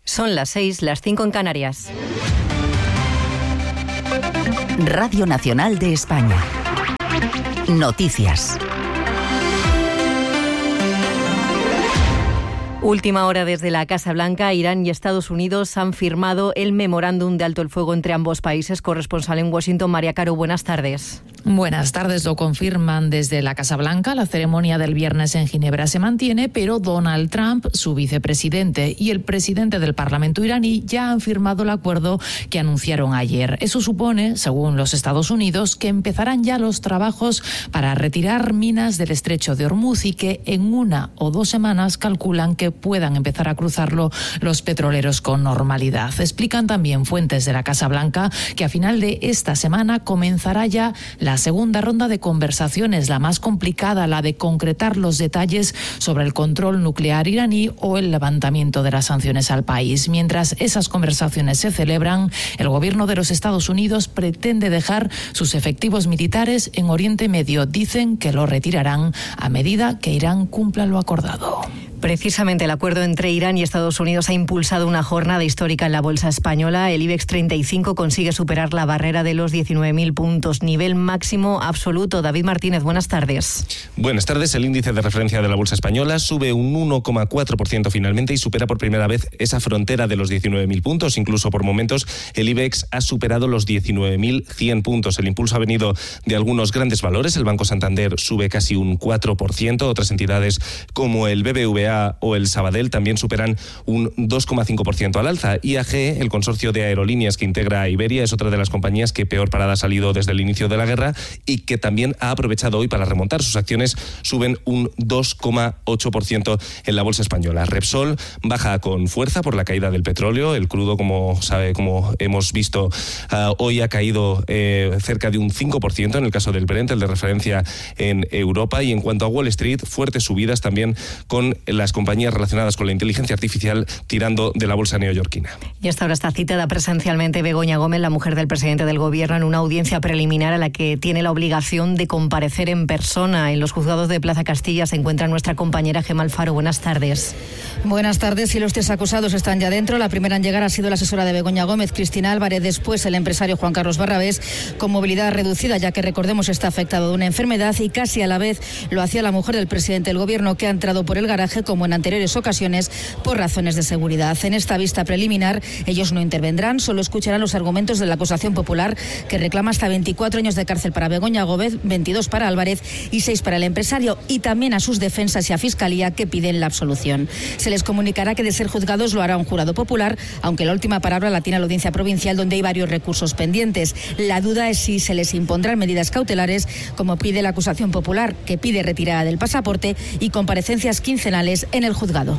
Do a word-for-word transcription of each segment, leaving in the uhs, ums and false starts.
Son las seis, las cinco en Canarias. Radio Nacional de España. Noticias. Última hora desde la Casa Blanca. Irán y Estados Unidos han firmado el memorándum de alto el fuego entre ambos países. Corresponsal en Washington, María Caro, buenas tardes. Buenas tardes, lo confirman desde la Casa Blanca. La ceremonia del viernes en Ginebra se mantiene, pero Donald Trump, su vicepresidente y el presidente del Parlamento iraní ya han firmado el acuerdo que anunciaron ayer. Eso supone, según los Estados Unidos, que empezarán ya los trabajos para retirar minas del estrecho de Hormuz y que en una o dos semanas calculan que puedan empezar a cruzarlo los petroleros con normalidad. Explican también fuentes de la Casa Blanca que a final de esta semana comenzará ya la segunda ronda de conversaciones, la más complicada, la de concretar los detalles sobre el control nuclear iraní o el levantamiento de las sanciones al país. Mientras esas conversaciones se celebran, el gobierno de los Estados Unidos pretende dejar sus efectivos militares en Oriente Medio. Dicen que lo retirarán a medida que Irán cumpla lo acordado. Precisamente el acuerdo entre Irán y Estados Unidos ha impulsado una jornada histórica en la bolsa española. El IBEX treinta y cinco consigue superar la barrera de los diecinueve mil puntos, nivel máximo absoluto. David Martínez, buenas tardes. Buenas tardes. El índice de referencia de la bolsa española sube un uno coma cuatro por ciento finalmente y supera por primera vez esa frontera de los diecinueve mil puntos. Incluso por momentos el IBEX ha superado los diecinueve mil cien puntos. El impulso ha venido de algunos grandes valores. El Banco Santander sube casi un cuatro por ciento. Otras entidades como el B B V A o el Sabadell también superan un dos coma cinco por ciento al alza. I A G, el consorcio de aerolíneas que integra a Iberia, es otra de las compañías que peor parada ha salido desde el inicio de la guerra y que también ha aprovechado hoy para remontar. Sus acciones suben un dos coma ocho por ciento en la bolsa española. Repsol baja con fuerza por la caída del petróleo. El crudo, como sabe, como hemos visto, uh, hoy ha caído eh, cerca de un cinco por ciento en el caso del Brent, el de referencia en Europa. Y en cuanto a Wall Street, fuertes subidas también con las compañías relacionadas con la inteligencia artificial tirando de la bolsa neoyorquina. Y hasta ahora está citada presencialmente Begoña Gómez, la mujer del presidente del Gobierno, en una audiencia preliminar a la que tiene la obligación de comparecer en persona. En los juzgados de Plaza Castilla se encuentra nuestra compañera Gemma Alfaro. Buenas tardes. Buenas tardes. Y los tres acusados están ya dentro. La primera en llegar ha sido la asesora de Begoña Gómez, Cristina Álvarez. Después el empresario Juan Carlos Barrabés, con movilidad reducida, ya que recordemos está afectado de una enfermedad, y casi a la vez lo hacía la mujer del presidente del Gobierno, que ha entrado por el garaje como en anteriores ocasiones por razones de seguridad. En esta vista preliminar ellos no intervendrán, solo escucharán los argumentos de la acusación popular, que reclama hasta veinticuatro años de cárcel para Begoña Gómez, veintidós para Álvarez y seis para el empresario, y también a sus defensas y a Fiscalía, que piden la absolución. Se les comunicará que de ser juzgados lo hará un jurado popular, aunque la última palabra la tiene la Audiencia Provincial, donde hay varios recursos pendientes. La duda es si se les impondrán medidas cautelares, como pide la acusación popular, que pide retirada del pasaporte y comparecencias quincenales en el juzgado.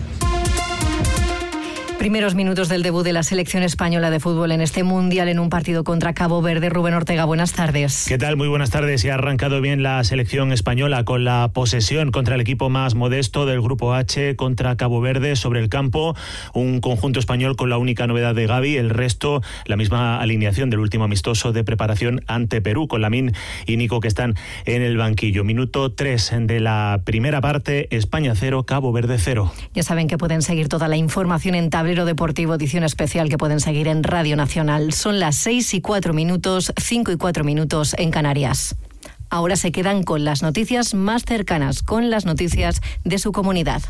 Primeros minutos del debut de la selección española de fútbol en este Mundial en un partido contra Cabo Verde. Rubén Ortega, buenas tardes. ¿Qué tal? Muy buenas tardes. Y ha arrancado bien la selección española con la posesión contra el equipo más modesto del Grupo H, contra Cabo Verde sobre el campo. Un conjunto español con la única novedad de Gavi, el resto la misma alineación del último amistoso de preparación ante Perú, con Lamine y Nico que están en el banquillo. Minuto tres de la primera parte, España cero, Cabo Verde cero. Ya saben que pueden seguir toda la información en Tablero Deportivo, edición especial que pueden seguir en Radio Nacional. Son las seis y cuatro minutos, cinco y cuatro minutos en Canarias. Ahora se quedan con las noticias más cercanas, con las noticias de su comunidad.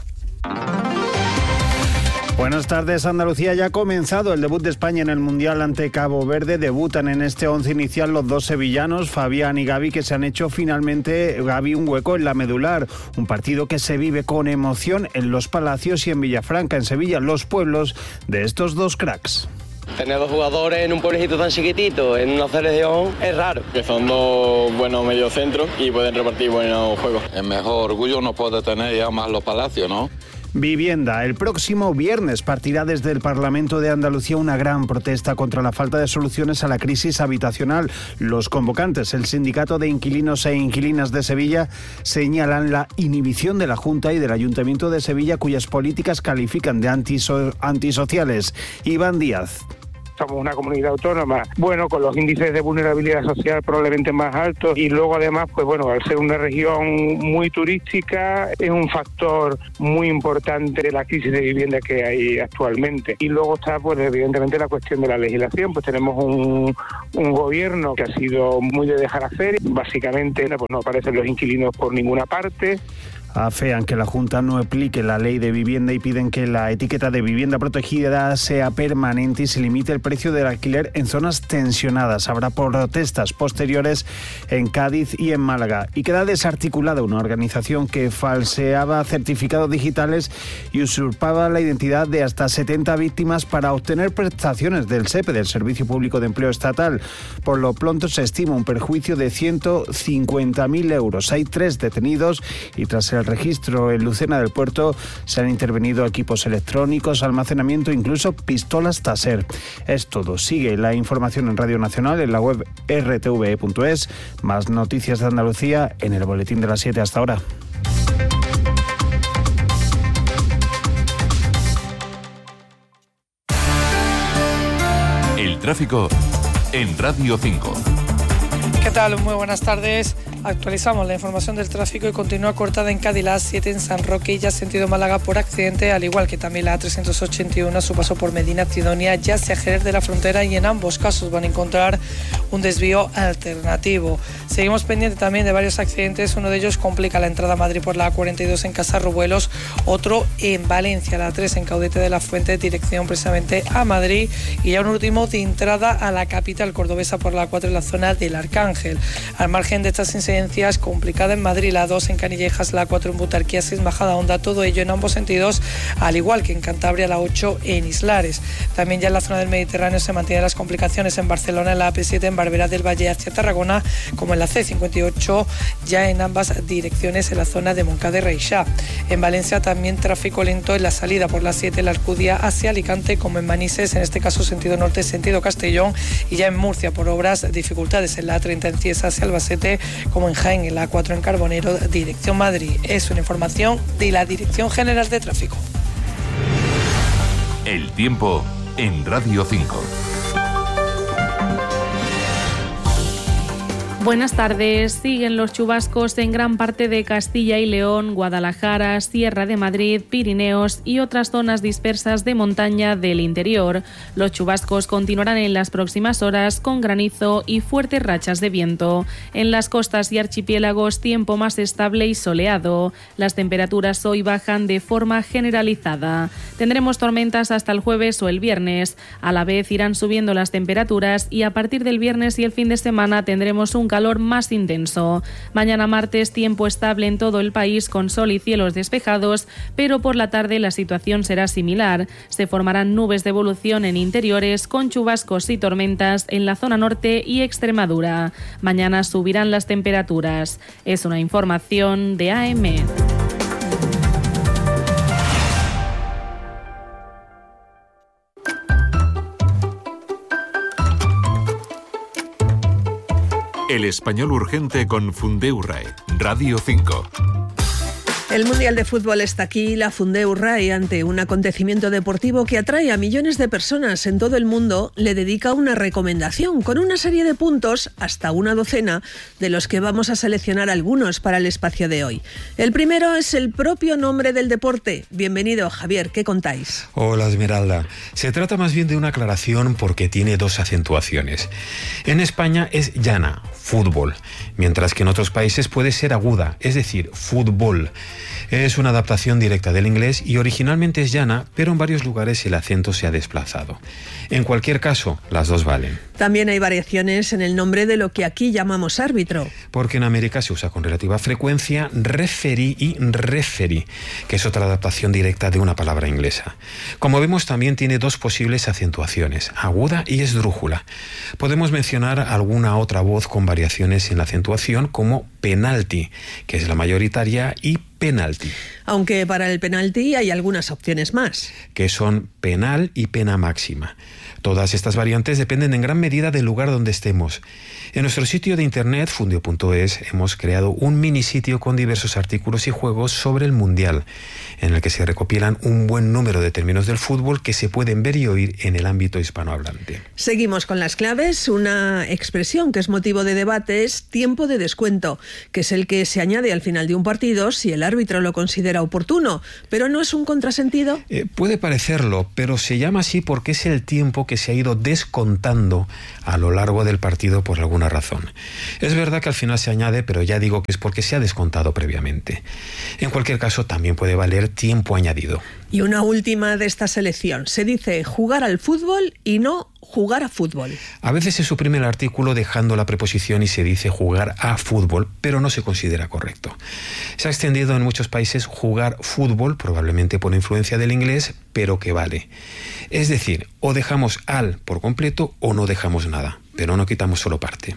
Buenas tardes. Andalucía ya ha comenzado el debut de España en el Mundial ante Cabo Verde. Debutan en este once inicial los dos sevillanos, Fabián y Gavi, que se han hecho finalmente, Gavi, un hueco en la medular. Un partido que se vive con emoción en Los Palacios y en Villafranca, en Sevilla, los pueblos de estos dos cracks. Tener dos jugadores en un pueblecito tan chiquitito, en una selección, es raro. Que son dos buenos mediocentros y pueden repartir buenos juegos. El mejor orgullo nos puede tener ya más Los Palacios, ¿no? Vivienda. El próximo viernes partirá desde el Parlamento de Andalucía una gran protesta contra la falta de soluciones a la crisis habitacional. Los convocantes, el Sindicato de Inquilinos e Inquilinas de Sevilla, señalan la inhibición de la Junta y del Ayuntamiento de Sevilla, cuyas políticas califican de antiso- antisociales. Iván Díaz. somos una comunidad autónoma, bueno, con los índices de vulnerabilidad social probablemente más altos, y luego además, pues bueno, al ser una región muy turística, es un factor muy importante de la crisis de vivienda que hay actualmente. Y luego está, pues evidentemente, la cuestión de la legislación. Pues tenemos un, un gobierno que ha sido muy de dejar hacer, básicamente pues no aparecen los inquilinos por ninguna parte. Afean que la Junta no aplique la ley de vivienda y piden que la etiqueta de vivienda protegida sea permanente y se limite el precio del alquiler en zonas tensionadas. Habrá protestas posteriores en Cádiz y en Málaga. Y queda desarticulada una organización que falseaba certificados digitales y usurpaba la identidad de hasta setenta víctimas para obtener prestaciones del S E P E, del Servicio Público de Empleo Estatal. Por lo pronto se estima un perjuicio de ciento cincuenta mil euros. Hay tres detenidos y tras el registro en Lucena del Puerto se han intervenido equipos electrónicos, almacenamiento, incluso pistolas Taser. Es todo. Sigue la información en Radio Nacional, en la web erre te ve punto es. Más noticias de Andalucía en el boletín de las siete. Hasta ahora. El tráfico en Radio cinco. ¿Qué tal? Muy buenas tardes. Actualizamos la información del tráfico y continúa cortada en Cádiz la A siete en San Roque y ya sentido Málaga por accidente, al igual que también la A trescientos ochenta y uno a su paso por Medina Sidonia, ya hacia Jerez de la Frontera, y en ambos casos van a encontrar un desvío alternativo. Seguimos pendientes también de varios accidentes, uno de ellos complica la entrada a Madrid por la A cuarenta y dos en Casarrubuelos, otro en Valencia, la A tres en Caudete de la Fuente, dirección precisamente a Madrid, y ya un último de entrada a la capital cordobesa por la A cuatro en la zona del Arcángel. Al margen de estas incidencias complicada en Madrid, la A dos en Canillejas, la A cuatro en Butarquía, seis Majadahonda, todo ello en ambos sentidos, al igual que en Cantabria, la ocho en Islares. También ya en la zona del Mediterráneo se mantienen las complicaciones en Barcelona, en la A P siete en Barberá del Valle hacia Tarragona, como en la C cincuenta y ocho, ya en ambas direcciones en la zona de Moncada y Reixá. En Valencia también tráfico lento en la salida por la siete, la Alcudia hacia Alicante, como en Manises, en este caso sentido norte, sentido Castellón, y ya en Murcia por obras, dificultades en la A treinta en Cieza hacia Albacete, como en Jaén, en la A cuatro en Carbonero, dirección Madrid. Es una información de la Dirección General de Tráfico. El tiempo en Radio cinco. Buenas tardes. Siguen los chubascos en gran parte de Castilla y León, Guadalajara, Sierra de Madrid, Pirineos y otras zonas dispersas de montaña del interior. Los chubascos continuarán en las próximas horas con granizo y fuertes rachas de viento. En las costas y archipiélagos, tiempo más estable y soleado. Las temperaturas hoy bajan de forma generalizada. Tendremos tormentas hasta el jueves o el viernes. A la vez irán subiendo las temperaturas y a partir del viernes y el fin de semana tendremos un calor más intenso. Mañana martes, tiempo estable en todo el país con sol y cielos despejados, pero por la tarde la situación será similar. Se formarán nubes de evolución en interiores con chubascos y tormentas en la zona norte y Extremadura. Mañana subirán las temperaturas. Es una información de A M. El español urgente con Fundeurrae, Radio cinco. El Mundial de Fútbol está aquí, la Fundeurrae, ante un acontecimiento deportivo que atrae a millones de personas en todo el mundo, le dedica una recomendación con una serie de puntos, hasta una docena, de los que vamos a seleccionar algunos para el espacio de hoy. El primero es el propio nombre del deporte. Bienvenido, Javier, ¿qué contáis? Hola, Esmeralda. Se trata más bien de una aclaración porque tiene dos acentuaciones. En España es llana, fútbol, mientras que en otros países puede ser aguda, es decir, fútbol. Es una adaptación directa del inglés y originalmente es llana, pero en varios lugares el acento se ha desplazado. En cualquier caso, las dos valen. También hay variaciones en el nombre de lo que aquí llamamos árbitro. Porque en América se usa con relativa frecuencia referee y referee, que es otra adaptación directa de una palabra inglesa. Como vemos, también tiene dos posibles acentuaciones, aguda y esdrújula. Podemos mencionar alguna otra voz con variaciones en la acentuación, como penalti, que es la mayoritaria, y penalti. Aunque para el penalti hay algunas opciones más. Que son penal y pena máxima. Todas estas variantes dependen en gran medida del lugar donde estemos. En nuestro sitio de internet, fundeo punto es, hemos creado un mini sitio con diversos artículos y juegos sobre el Mundial, en el que se recopilan un buen número de términos del fútbol que se pueden ver y oír en el ámbito hispanohablante. Seguimos con las claves. Una expresión que es motivo de debate es tiempo de descuento, que es el que se añade al final de un partido si el árbitro lo considera oportuno. ¿Pero no es un contrasentido? Eh, puede parecerlo, pero se llama así porque es el tiempo que se ha ido descontando a lo largo del partido por alguna razón. Es verdad que al final se añade, pero ya digo que es porque se ha descontado previamente. En cualquier caso, también puede valer tiempo añadido. Y una última de esta selección. Se dice jugar al fútbol y no jugar a fútbol. A veces se suprime el artículo dejando la preposición y se dice jugar a fútbol, pero no se considera correcto. Se ha extendido en muchos países jugar fútbol, probablemente por influencia del inglés, pero que vale. Es decir, o dejamos al por completo o no dejamos nada, pero no quitamos solo parte.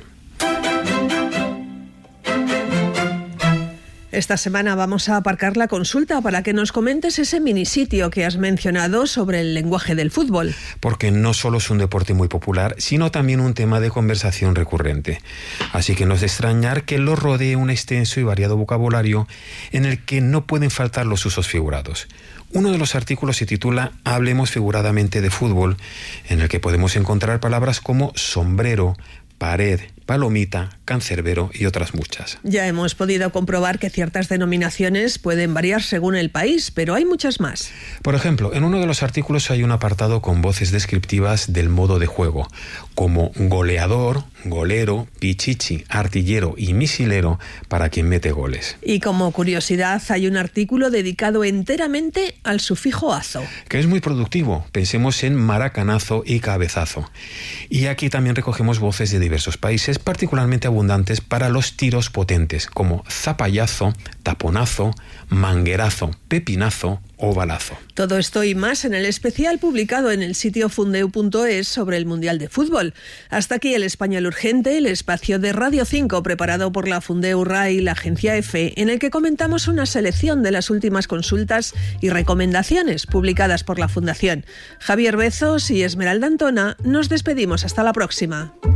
Esta semana vamos a aparcar la consulta para que nos comentes ese minisitio que has mencionado sobre el lenguaje del fútbol. Porque no solo es un deporte muy popular, sino también un tema de conversación recurrente. Así que no es de extrañar que lo rodee un extenso y variado vocabulario en el que no pueden faltar los usos figurados. Uno de los artículos se titula Hablemos figuradamente de fútbol, en el que podemos encontrar palabras como sombrero, pared, palomita, cancerbero y otras muchas. Ya hemos podido comprobar que ciertas denominaciones pueden variar según el país, pero hay muchas más. Por ejemplo, en uno de los artículos hay un apartado con voces descriptivas del modo de juego, como goleador, golero, pichichi, artillero y misilero para quien mete goles. Y como curiosidad, hay un artículo dedicado enteramente al sufijo azo, que es muy productivo. Pensemos en maracanazo y cabezazo. Y aquí también recogemos voces de diversos países, particularmente abundantes para los tiros potentes, como zapallazo, taponazo, manguerazo, pepinazo o balazo. Todo esto y más en el especial publicado en el sitio fundeu punto es sobre el Mundial de Fútbol. Hasta aquí el Español Urgente, el espacio de Radio cinco preparado por la Fundeu R A I y la agencia EFE, en el que comentamos una selección de las últimas consultas y recomendaciones publicadas por la Fundación. Javier Bezos y Esmeralda Antona, nos despedimos hasta la próxima.